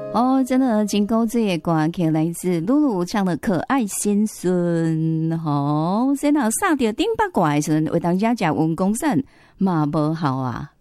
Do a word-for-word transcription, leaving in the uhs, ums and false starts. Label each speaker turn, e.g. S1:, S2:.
S1: 哦，真的，金钩这些歌曲来自露露唱的《可爱先孙》。好，先到上到顶八怪时，为大家讲文公生嘛不好啊。